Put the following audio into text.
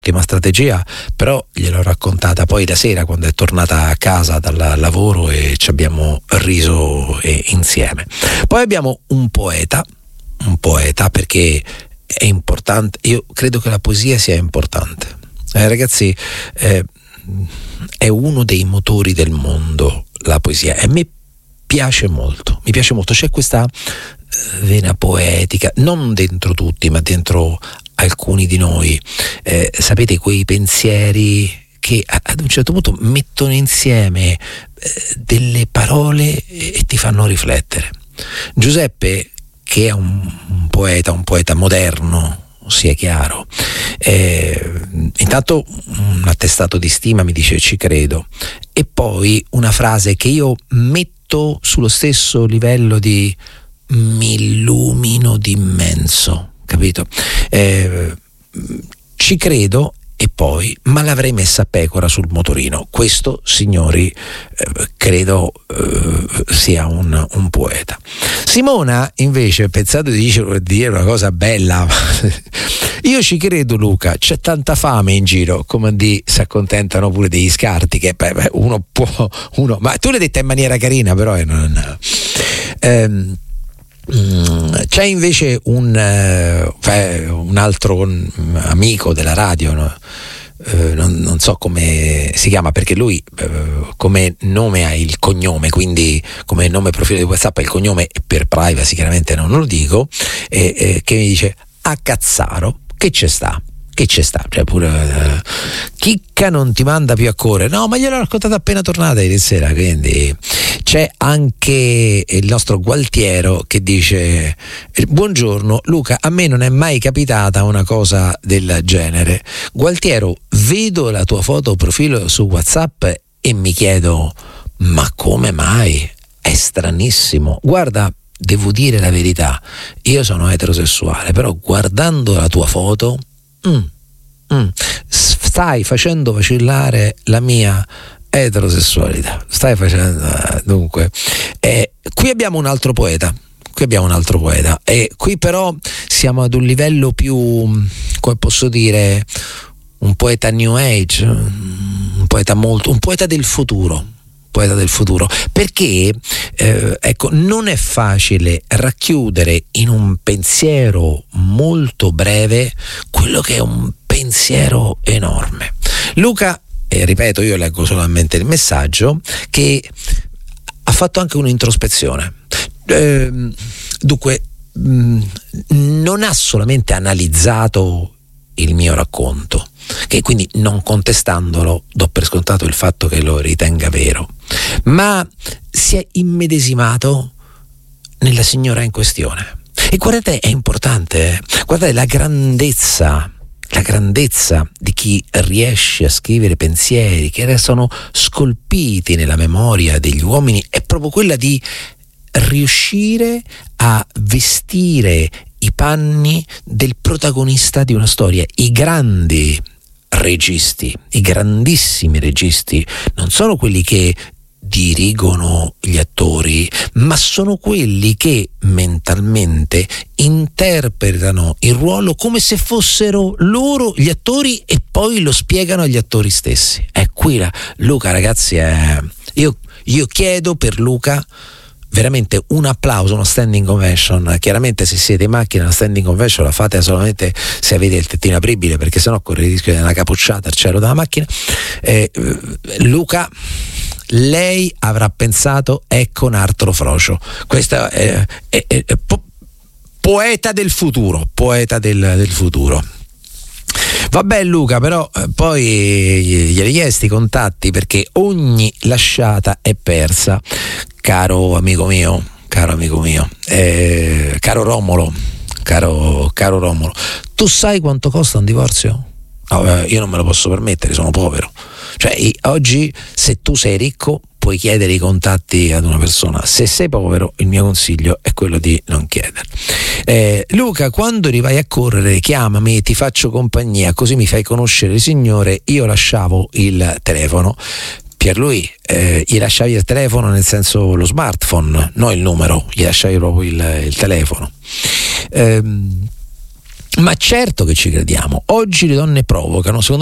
ottima strategia, però gliel'ho raccontata poi la sera quando è tornata a casa dal lavoro e ci abbiamo riso insieme. Poi abbiamo un poeta perché è importante, io credo che la poesia sia importante. Ragazzi, è uno dei motori del mondo la poesia e a me piace molto, c'è questa vena poetica, non dentro tutti ma dentro alcuni di noi, sapete, quei pensieri che ad un certo punto mettono insieme delle parole e ti fanno riflettere. Giuseppe, che è un poeta moderno, sia chiaro, intanto un attestato di stima, mi dice ci credo, e poi una frase che io metto sullo stesso livello di mi illumino d'immenso, capito? Ci credo e poi ma l'avrei messa a pecora sul motorino. Questo, signori, credo sia un poeta. Simona invece, pensate di dire una cosa bella. Io ci credo, Luca, c'è tanta fame in giro, come si accontentano pure degli scarti, che uno può, ma tu l'hai detta in maniera carina, però c'è invece un altro amico della radio, no? Non so come si chiama, perché lui come nome ha il cognome, quindi come nome profilo di WhatsApp è il cognome, e per privacy chiaramente non lo dico, che mi dice: a Cazzaro che c'è sta, cioè pure Chicca non ti manda più a correre. No, ma gliel'ho raccontata appena tornata ieri sera. Quindi c'è anche il nostro Gualtiero che dice: buongiorno Luca, a me non è mai capitata una cosa del genere. Gualtiero, vedo la tua foto profilo su WhatsApp e mi chiedo: ma come mai? È stranissimo. Guarda, devo dire la verità, io sono eterosessuale, però guardando la tua foto stai facendo vacillare la mia eterosessualità. Dunque, qui abbiamo un altro poeta, e qui però siamo ad un livello più, come posso dire, un poeta new age, un poeta del futuro, perché ecco, non è facile racchiudere in un pensiero molto breve quello che è un pensiero enorme. Luca, ripeto, io leggo solamente il messaggio, che ha fatto anche un'introspezione. Dunque, non ha solamente analizzato il mio racconto, che quindi, non contestandolo, do per scontato il fatto che lo ritenga vero, ma si è immedesimato nella signora in questione. E guardate, è importante, guardate la grandezza di chi riesce a scrivere pensieri che restano scolpiti nella memoria degli uomini, è proprio quella di riuscire a vestire i panni del protagonista di una storia. I grandi registi, i grandissimi registi, non sono quelli che dirigono gli attori, ma sono quelli che mentalmente interpretano il ruolo come se fossero loro gli attori e poi lo spiegano agli attori stessi. È qui Luca, ragazzi, io chiedo per Luca veramente un applauso, uno standing ovation. Chiaramente se siete in macchina una standing ovation la fate solamente se avete il tettino apribile, perché sennò corre il rischio di una capocciata al cielo della macchina. Luca, lei avrà pensato: ecco un altro frocio. Questo è poeta del futuro. Vabbè Luca, però poi glieli chiesti i contatti, perché ogni lasciata è persa, caro amico mio, caro Romolo, caro Romolo. Tu sai quanto costa un divorzio? No, io non me lo posso permettere, sono povero. Cioè, oggi, se tu sei ricco, puoi chiedere i contatti ad una persona. Se sei povero, il mio consiglio è quello di non chiedere. Luca, quando rivai a correre, chiamami, ti faccio compagnia, così mi fai conoscere il signore. Io lasciavo il telefono. Pierlui, gli lasciavi il telefono nel senso lo smartphone, non il numero, gli lasciavi proprio il telefono. Ma certo che ci crediamo. Oggi le donne provocano, secondo